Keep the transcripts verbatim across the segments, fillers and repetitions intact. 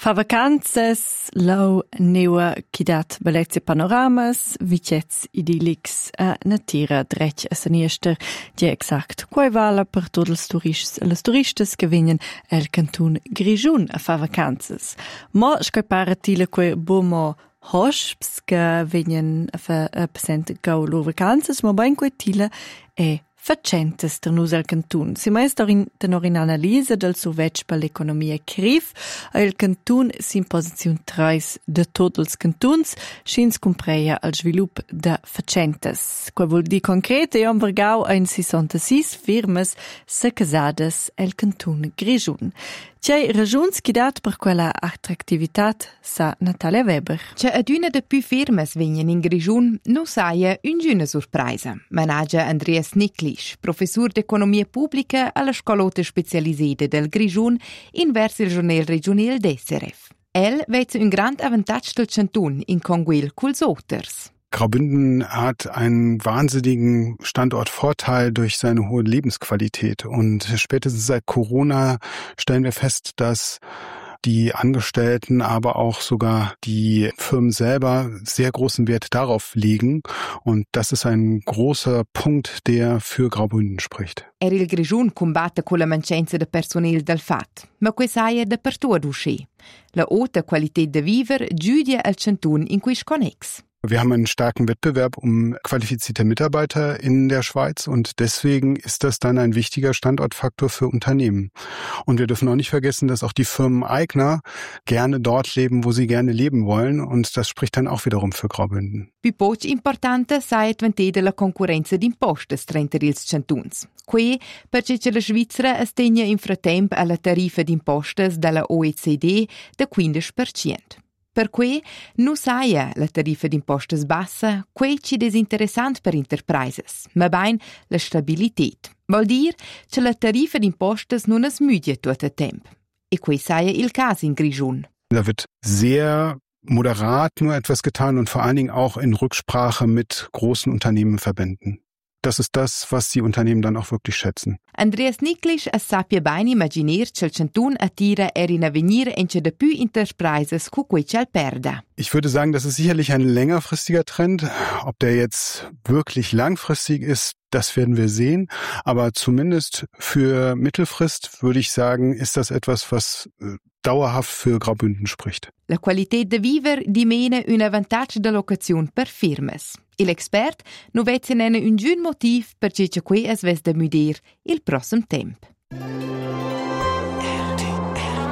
Fa vacanzas, lau neua chidat bellezze panoramas, vicets idyllics a natira drech a saniester, die exakt quai vala per tots els turists e les turistes che venien el cantun Grischun a fa vacanzas. Mo sco para tile quai bomo hosps che venien a fa a present gau lo vacanzas, mo bain quai tile e facentes der nus al cantun. Si mai storin tenor in analisa del suo vec per l'economia crif, il cantun si in posizione treis de tot els cantuns, schins compreia al svilup de facentes. Qua vuol di concrete, e vergau ein sessantassis firmes se casades el cantun Grischun. C'è ragions chi dat per quella attrattivitat, sa Natalia Weber. C'è aduna de più firmes venien in Grischun, non saia un'giuna surpresa. Managia Andreas Niklisch, professor d'economia pubblica alla scolota specialisata del Grischun in verso il giornale regionale d'S R F. El vede un grand avantage del Cantun in conguil culs Oters. Graubünden hat einen wahnsinnigen Standortvorteil durch seine hohe Lebensqualität. Und spätestens seit Corona stellen wir fest, dass die Angestellten, aber auch sogar die Firmen selber sehr großen Wert darauf legen. Und das ist ein großer Punkt, der für Graubünden spricht. Er il Grischun combatte con la mancanza de personal del F A T, ma questa è da per tuo uscì. La alta qualità de viver giudia al Cantun in quis connex. Wir haben einen starken Wettbewerb um qualifizierte Mitarbeiter in der Schweiz und deswegen ist das dann ein wichtiger Standortfaktor für Unternehmen. Und wir dürfen auch nicht vergessen, dass auch die Firmeneigner gerne dort leben, wo sie gerne leben wollen und das spricht dann auch wiederum für Graubünden. Più poc importante sai adventare la concorrenza d'impostes tra ils cantuns. Qui, perché la Svizzera astegna in frattemp alla tariffa d'impostes dalla O E C D da quindici per cento. Per cui non saia la tariffa d'impostes bassa, quei ci desinteressant per enterprises, ma bain la stabilität. Vuol dir che la tariffa d'impostes non es müdia tot a temp. E quei saia il caso in Grischun. Da wird sehr moderat nur etwas getan und vor allen Dingen auch in Rücksprache mit großen Unternehmenverbänden. Das ist das, was die Unternehmen dann auch wirklich schätzen. Andreas Niklisch es sappia bene immaginir che il Cantun attira er in avenir ence de più enterprises cu quei c'al perda. Ich würde sagen, das ist sicherlich ein längerfristiger Trend. Ob der jetzt wirklich langfristig ist, das werden wir sehen. Aber zumindest für Mittelfrist würde ich sagen, ist das etwas, was dauerhaft für Graubünden spricht. La qualità de viver dimena un avantage de locazione per firmes. Il expert nu veze nene un giun motiv per che quei es ves de müdir il prossim temp.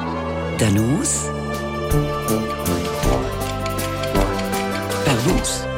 Danus? Per nus.